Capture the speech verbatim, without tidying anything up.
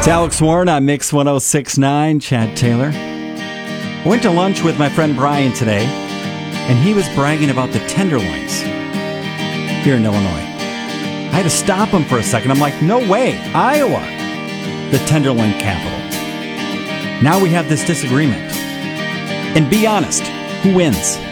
It's Alex Warren on Mix one oh six point nine, Chad Taylor. I went to lunch with my friend Brian today, and he was bragging about the Tenderloins here in Illinois. I had to stop him for a second. I'm like, no way, Iowa, the Tenderloin capital. Now we have this disagreement. And be honest, who wins?